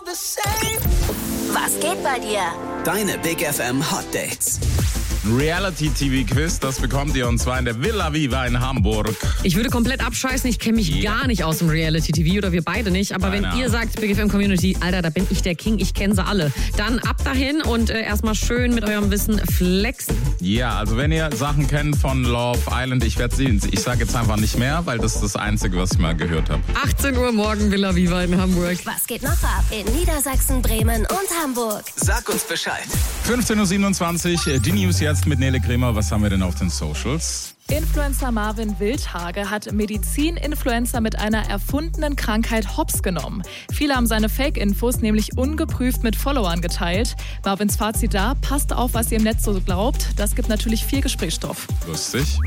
Was geht bei dir? Deine Big FM Hot Dates. Reality-TV-Quiz, das bekommt ihr und zwar in der Villa Viva in Hamburg. Ich würde komplett abscheißen, ich kenne mich gar nicht aus dem Reality-TV oder wir beide nicht, aber wenn ihr sagt, Big FM Community, Alter, da bin ich der King, ich kenne sie alle, dann ab dahin und erstmal schön mit eurem Wissen flexen. Ja, also wenn ihr Sachen kennt von Love Island, ich sage jetzt einfach nicht mehr, weil das ist das Einzige, was ich mal gehört habe. 18 Uhr morgen Villa Viva in Hamburg. Was geht noch ab in Niedersachsen, Bremen und Hamburg? Sag uns Bescheid. 15.27 Uhr, die News jetzt mit Nele Kremer. Was haben wir denn auf den Socials? Influencer Marvin Wildhage hat Medizin-Influencer mit einer erfundenen Krankheit hops genommen. Viele haben seine Fake-Infos nämlich ungeprüft mit Followern geteilt. Marvins Fazit da, passt auf, was ihr im Netz so glaubt. Das gibt natürlich viel Gesprächsstoff. Lustig.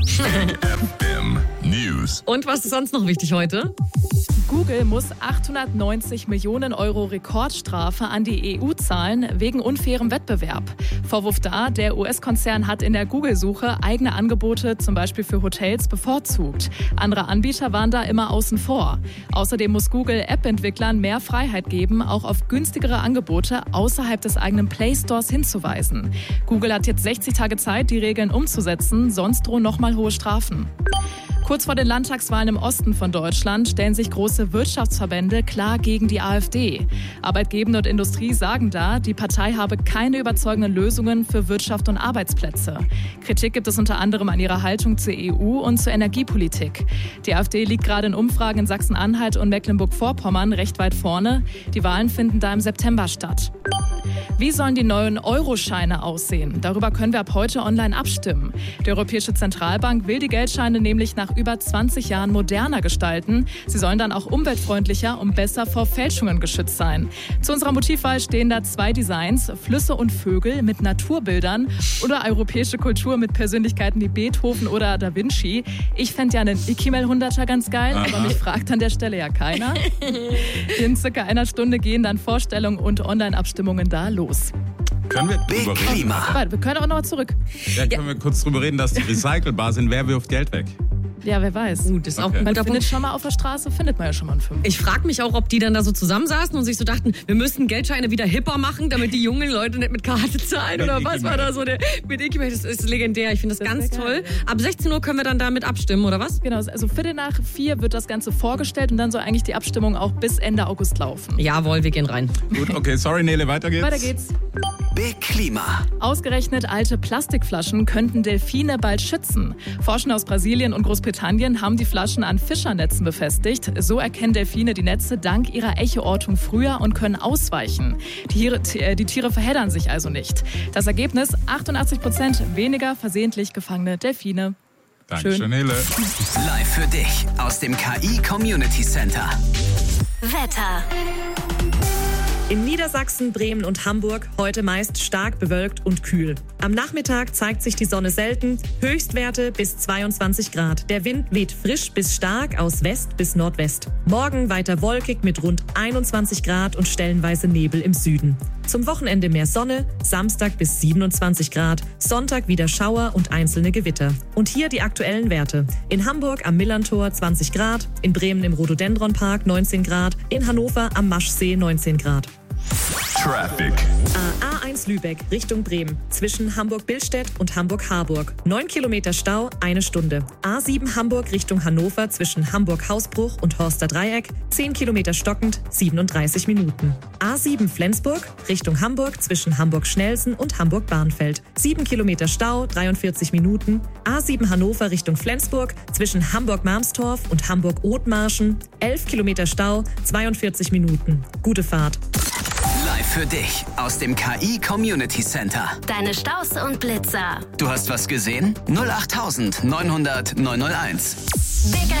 FM News. Und was ist sonst noch wichtig heute? Google muss 890 Millionen Euro Rekordstrafe an die EU zahlen wegen unfairem Wettbewerb. Vorwurf da, der US-Konzern hat in der Google-Suche eigene Angebote, zum Beispiel für Hotels, bevorzugt. Andere Anbieter waren da immer außen vor. Außerdem muss Google App-Entwicklern mehr Freiheit geben, auch auf günstigere Angebote außerhalb des eigenen Play-Stores hinzuweisen. Google hat jetzt 60 Tage Zeit, die Regeln umzusetzen, sonst drohen nochmal hohe Strafen. Kurz vor den Landtagswahlen im Osten von Deutschland stellen sich große Wirtschaftsverbände klar gegen die AfD. Arbeitgeber und Industrie sagen da, die Partei habe keine überzeugenden Lösungen für Wirtschaft und Arbeitsplätze. Kritik gibt es unter anderem an ihrer Haltung zur EU und zur Energiepolitik. Die AfD liegt gerade in Umfragen in Sachsen-Anhalt und Mecklenburg-Vorpommern recht weit vorne. Die Wahlen finden da im September statt. Wie sollen die neuen Euroscheine aussehen? Darüber können wir ab heute online abstimmen. Die Europäische Zentralbank will die Geldscheine nämlich nach über 20 Jahren moderner gestalten. Sie sollen dann auch umweltfreundlicher und besser vor Fälschungen geschützt sein. Zu unserer Motivwahl stehen da 2 Designs: Flüsse und Vögel mit Naturbildern oder europäische Kultur mit Persönlichkeiten wie Beethoven oder Da Vinci. Ich fände ja einen Ikimel 100er ganz geil, aber mich fragt an der Stelle ja keiner. In circa einer Stunde gehen dann Vorstellungen und Online-Abstimmungen da los. Können wir Big drüber reden? Klima. Warte, wir können auch nochmal zurück. Ja, können wir kurz drüber reden, dass die recycelbar sind. Wer wirft Geld weg? Ja, wer weiß. Das ist auch Okay. ein Man guter findet Punkt. schon mal auf der Straße, findet man ja schon mal einen Fünfer. Ich frage mich auch, ob die dann da so zusammensaßen und sich so dachten, wir müssen Geldscheine wieder hipper machen, damit die jungen Leute nicht mit Karte zahlen Mit oder was Ikimel. war da so mit Ikimel. Das ist legendär, ich finde das ganz wär toll. geil, ja. Ab 16 Uhr können wir dann damit abstimmen, oder was? Genau, also 3:45 wird das Ganze vorgestellt und dann soll eigentlich die Abstimmung auch bis Ende August laufen. Jawohl, wir gehen rein. Gut, okay, sorry Nele, weiter geht's. Weiter geht's. Big Klima. Ausgerechnet alte Plastikflaschen könnten Delfine bald schützen. Forscher aus Brasilien und Großbritannien haben die Flaschen an Fischernetzen befestigt. So erkennen Delfine die Netze dank ihrer Echoortung früher und können ausweichen. Die Tiere verheddern sich also nicht. Das Ergebnis: 88% weniger versehentlich gefangene Delfine. Dankeschön, Nele. Live für dich aus dem KI Community Center. Wetter. In Niedersachsen, Bremen und Hamburg heute meist stark bewölkt und kühl. Am Nachmittag zeigt sich die Sonne selten, Höchstwerte bis 22 Grad. Der Wind weht frisch bis stark aus West bis Nordwest. Morgen weiter wolkig mit rund 21 Grad und stellenweise Nebel im Süden. Zum Wochenende mehr Sonne, Samstag bis 27 Grad, Sonntag wieder Schauer und einzelne Gewitter. Und hier die aktuellen Werte. In Hamburg am Millantor 20 Grad, in Bremen im Rhododendronpark 19 Grad, in Hannover am Maschsee 19 Grad. Traffic. A1 Lübeck Richtung Bremen zwischen Hamburg-Billstedt und Hamburg-Harburg. 9 Kilometer Stau, 1 Stunde. A7 Hamburg Richtung Hannover zwischen Hamburg-Hausbruch und Horster Dreieck. 10 Kilometer stockend, 37 Minuten. A7 Flensburg Richtung Hamburg zwischen Hamburg-Schnelsen und Hamburg-Barnfeld. 7 Kilometer Stau, 43 Minuten. A7 Hannover Richtung Flensburg zwischen Hamburg-Marmstorf und Hamburg-Othmarschen. 11 Kilometer Stau, 42 Minuten. Gute Fahrt. Live für dich aus dem KI Community Center. Deine Staus und Blitzer. Du hast was gesehen? 08900 901. Big